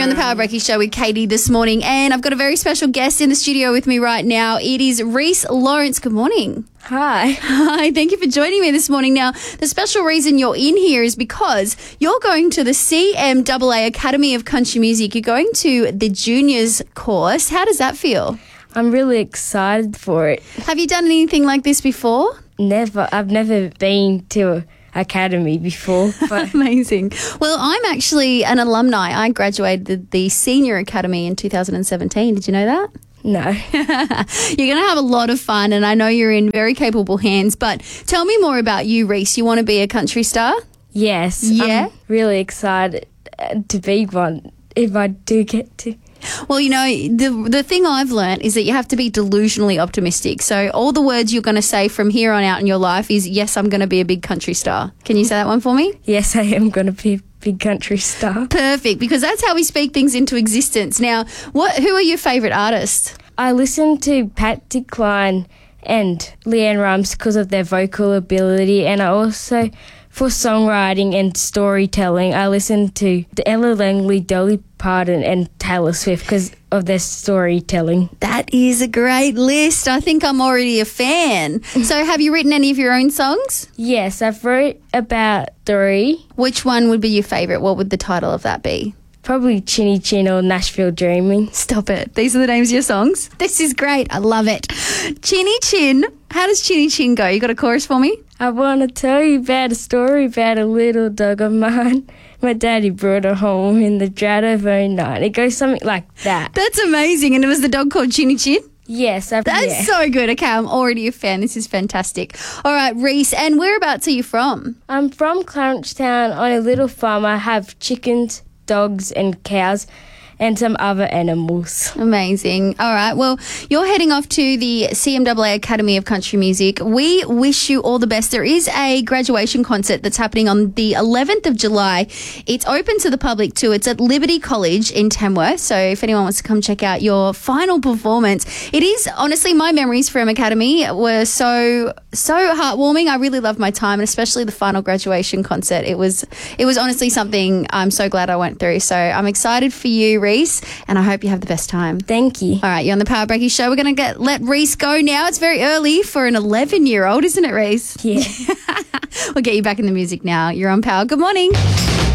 on the Power Breaky Show with Katie this morning, and I've got a very special guest in the studio with me right now. It is Reese Lawrence. Good morning. Hi. Hi, thank you for joining me this morning. Now, the special reason you're in here is because you're going to the CMAA Academy of Country Music. You're going to the juniors course. How does that feel? I'm really excited for it. Have you done anything like this before? Never. I've never been to academy before. But Amazing. Well, I'm actually an alumni. I graduated the senior academy in 2017. Did you know that? no. You're going to have a lot of fun, and I know you're in very capable hands. But tell me more about you, Reese. You want to be a country star? Yes. Yeah? I'm really excited to be one if I do get to. Well, you know, the thing I've learnt is that you have to be delusionally optimistic. So all the words you're going to say from here on out in your life is, yes, I'm going to be a big country star. Can you say that one for me? Yes, I am going to be a big country star. Perfect, because that's how we speak things into existence. Now, who are your favourite artists? I listen to Patsy Cline and Leanne Rimes because of their vocal ability, and I also, for songwriting and storytelling, I listen to Ella Langley, Dolly Parton and Taylor Swift because of their storytelling. That is a great list. I think I'm already a fan. So have you written any of your own songs? Yes, I've wrote about 3. Which one would be your favourite? What would the title of that be? Probably Chinny Chin or Nashville Dreaming. Stop it. These are the names of your songs? This is great. I love it. Chinny Chin. How does Chinny Chin go? You got a chorus for me? I want to tell you about a story about a little dog of mine. My daddy brought her home in the drought of '09. It goes something like that. That's amazing. And it was the dog called Chinny Chin? Yes. That's so good. Okay, I'm already a fan. This is fantastic. All right, Reese, and whereabouts are you from? I'm from Clarence Town on a little farm. I have chickens, dogs and cows and some other animals. Amazing. All right. Well, you're heading off to the CMAA Academy of Country Music. We wish you all the best. There is a graduation concert that's happening on the 11th of July. It's open to the public too. It's at Liberty College in Tamworth. So if anyone wants to come check out your final performance, it is, honestly, my memories from Academy were so heartwarming. I really loved my time, and especially the final graduation concert. It was honestly something I'm so glad I went through. So I'm excited for you, Reese, and I hope you have the best time. Thank you. All right, you're on the Power Breaky Show. We're going to let Reese go now. It's very early for an 11-year-old, isn't it, Reese? Yeah. We'll get you back in the music now. You're on Power. Good morning.